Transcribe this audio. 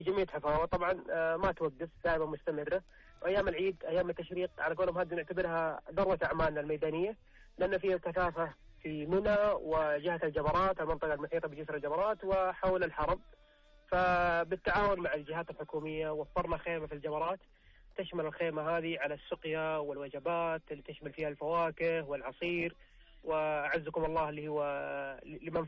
جميع حفاوة طبعا ما توقف، دائما مستمرة. وأيام العيد أيام التشريق على قولهم هذه نعتبرها ذروة أعمالنا الميدانية، لأن فيها كثافة في منى وجهة الجبرات، المنطقة المحيطة بجسر الجبرات وحول الحرم. فبالتعاون مع الجهات الحكومية وفرنا خيمة في الجبرات تشمل الخيمة هذه على السقيا والوجبات اللي تشمل فيها الفواكه والعصير، وأعزكم الله اللي هو لمن